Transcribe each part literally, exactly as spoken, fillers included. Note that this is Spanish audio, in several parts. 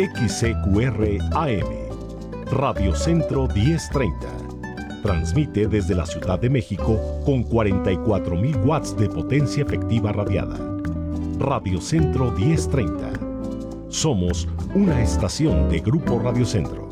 X C Q R A M, Radio Centro diez treinta. Transmite desde la Ciudad de México con cuarenta y cuatro mil watts de potencia efectiva radiada. Radio Centro diez treinta. Somos una estación de Grupo Radio Centro.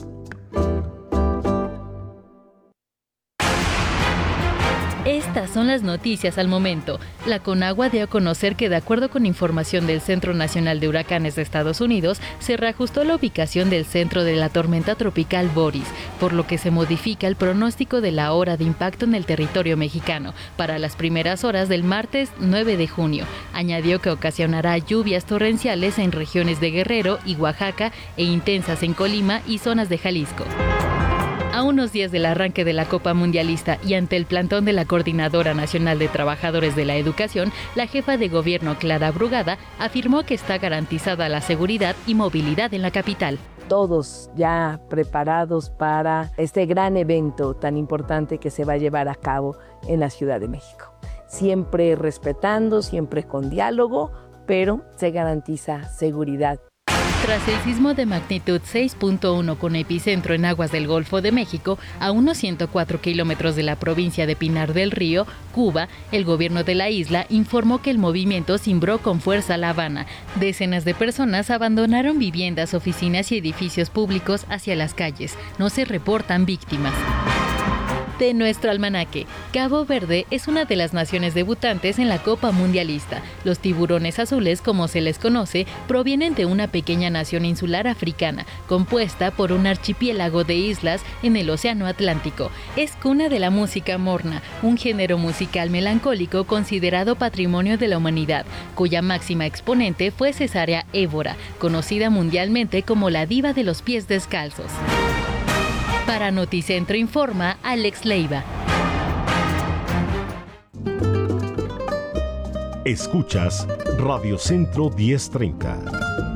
Estas son las noticias al momento. La Conagua dio a conocer que, de acuerdo con información del Centro Nacional de Huracanes de Estados Unidos, se reajustó la ubicación del centro de la tormenta tropical Boris, por lo que se modifica el pronóstico de la hora de impacto en el territorio mexicano para las primeras horas del martes nueve de junio. Añadió que ocasionará lluvias torrenciales en regiones de Guerrero y Oaxaca e intensas en Colima y zonas de Jalisco. A unos días del arranque de la Copa Mundialista y ante el plantón de la Coordinadora Nacional de Trabajadores de la Educación, la jefa de gobierno Clara Brugada afirmó que está garantizada la seguridad y movilidad en la capital. Todos ya preparados para este gran evento tan importante que se va a llevar a cabo en la Ciudad de México. Siempre respetando, siempre con diálogo, pero se garantiza seguridad. Tras el sismo de magnitud seis punto uno con epicentro en aguas del Golfo de México, a unos ciento cuatro kilómetros de la provincia de Pinar del Río, Cuba, el gobierno de la isla informó que el movimiento cimbró con fuerza La Habana. Decenas de personas abandonaron viviendas, oficinas y edificios públicos hacia las calles. No se reportan víctimas. De nuestro almanaque, Cabo Verde es una de las naciones debutantes en la Copa Mundialista. Los tiburones azules, como se les conoce, provienen de una pequeña nación insular africana, compuesta por un archipiélago de islas en el Océano Atlántico. Es cuna de la música morna, un género musical melancólico considerado patrimonio de la humanidad, cuya máxima exponente fue Cesárea Évora, conocida mundialmente como la diva de los pies descalzos. Para Noticentro informa Alex Leiva. Escuchas Radio Centro diez treinta.